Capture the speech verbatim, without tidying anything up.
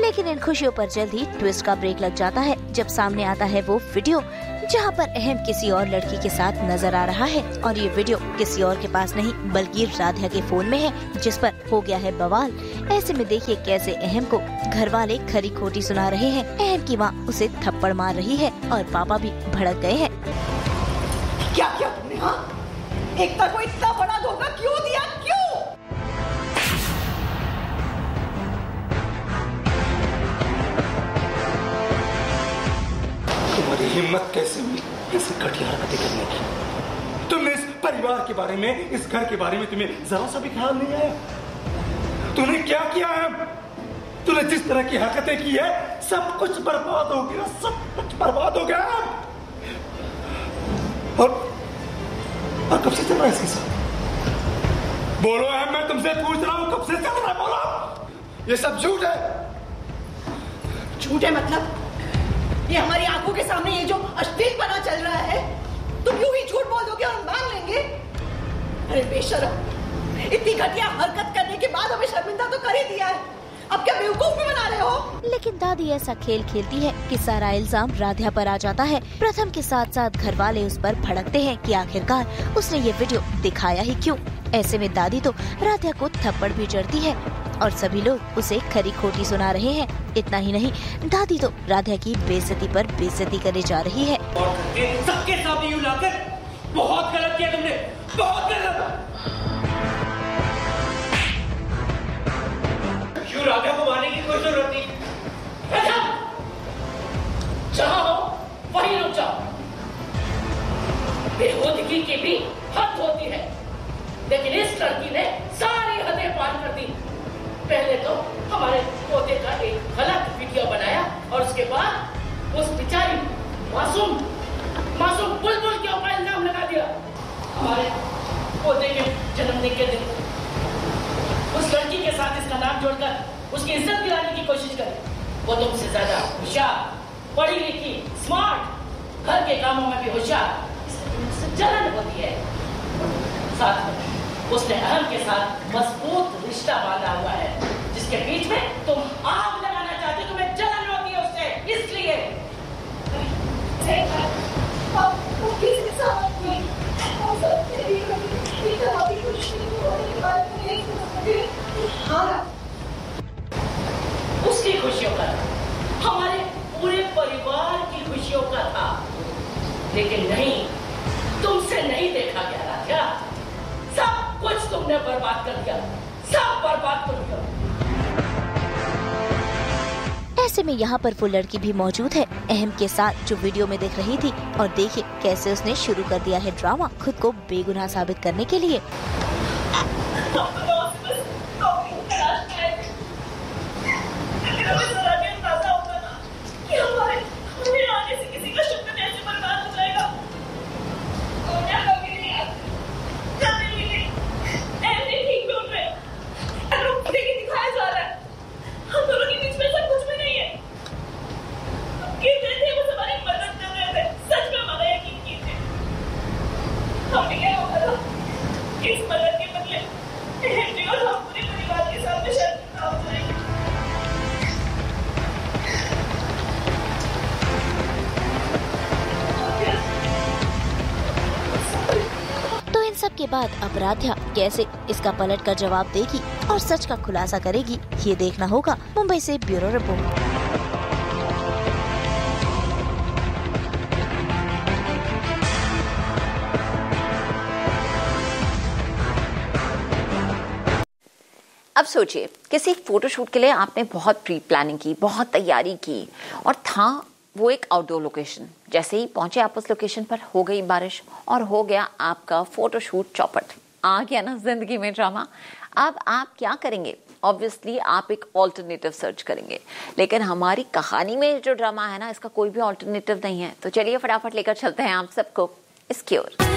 लेकिन इन खुशियों पर जल्द ही ट्विस्ट का ब्रेक लग जाता है जब सामने आता है वो वीडियो जहां पर अहम किसी और लड़की के साथ नजर आ रहा है और ये वीडियो किसी और के पास नहीं बल्कि राधिया के फोन में है, जिस पर हो गया है बवाल। ऐसे में देखिए कैसे अहम को घर वाले खरी खोटी सुना रहे हैं। अहम की माँ उसे थप्पड़ मार रही है और पापा भी भड़क गए हैं। क्या किया तुमने? हाँ, एकता को इतना बड़ा धोखा क्यों दिया? क्यों? तुम्हारी हिम्मत कैसे हुई ऐसी घटिया हरकतें करने की? तुमने इस परिवार के बारे में, इस घर के बारे में तुम्हें जरा सा भी ख्याल नहीं आया? तूने क्या किया है? तूने जिस तरह की हरकतें की है सब कुछ बर्बाद हो गया, सब कुछ बर्बाद हो गया। और, और कब से चल रहा है इसके साथ? बोलो है, मैं तुमसे पूछ रहा हूँ, कब से चल रहा है? बोलो। ये सब झूठ है। झूठ है मतलब? ये हमारी आंखों के सामने ये जो अश्लीलपना चल रहा है, तुम यूं ही झूठ बोल दोगे और मान लेंगे? अरे बेशर्म, इतनी घटिया हरकत करने के बाद हमें शर्मिंदा तो कर ही दिया है, अब क्या बेवकूफ भी बना रहे हो? लेकिन दादी ऐसा खेल खेलती है कि सारा इल्जाम राधिया पर आ जाता है। प्रथम के साथ साथ घर वाले उस पर भड़कते हैं कि आखिरकार उसने ये वीडियो दिखाया ही क्यों। ऐसे में दादी तो राधिया को थप्पड़ भी जड़ती है और सभी लोग उसे खरी खोटी सुना रहे हैं। इतना ही नहीं, दादी तो राधिया की बेइज्जती पर बेइज्जती करने जा रही है। सबके सामने यूं लाकर बहुत गलत किया तुमने, बहुत गलत। क्यों राधिया को मारने की कोई जरूरत नहीं। जहां हो वहीं रुक जाओ। बेहूदगी की भी हद होती है, लेकिन इस लड़की ने सारी हदें पार कर दी। पहले तो हमारे पोते का एक गलत वीडियो बनाया और उसके बाद उस बेचारी मासूम मासूम बुलबुल के ऊपर इल्जाम लगा दिया। हमारे पोते के जन्मदिन के दिन उस लड़की के साथ इसका नाम जोड़कर उसकी इज्जत दिलाने की कोशिश करे। वो तुमसे ज्यादा होशियार, पढ़ी लिखी, स्मार्ट, घर के कामों में भी होशियार, इससे जलन होती है। साथ में उसने अहम के साथ मजबूत रिश्ता बांधा हुआ है, जिसके बीच में तुम आग लगाना चाहते हो, तुम्हें जलन होती है उससे, इसलिए। उसकी खुशियों का, हमारे पूरे परिवार की खुशियों का था, लेकिन नहीं, तुमसे नहीं देखा गया राधिया। सब कुछ तुमने बर्बाद कर दिया, सब बर्बाद कर दिया। ऐसे में यहाँ पर वो लड़की भी मौजूद है अहम के साथ जो वीडियो में दिख रही थी और देखिए कैसे उसने शुरू कर दिया है ड्रामा खुद को बेगुनाह साबित करने के लिए। के बाद अब राधिया कैसे इसका पलट कर जवाब देगी और सच का खुलासा करेगी, ये देखना होगा। मुंबई से ब्यूरो रिपोर्ट। अब सोचिए किसी फोटोशूट के लिए आपने बहुत प्री प्लानिंग की, बहुत तैयारी की और था वो एक आउटडोर लोकेशन। जैसे ही पहुंचे आप उस लोकेशन पर हो गई बारिश और हो गया आपका फोटोशूट चौपट। आ गया ना जिंदगी में ड्रामा। अब आप क्या करेंगे? ऑब्वियसली आप एक ऑल्टरनेटिव सर्च करेंगे, लेकिन हमारी कहानी में जो ड्रामा है ना, इसका कोई भी ऑल्टरनेटिव नहीं है। तो चलिए फटाफट लेकर चलते हैं आप सबको इसकी ओर।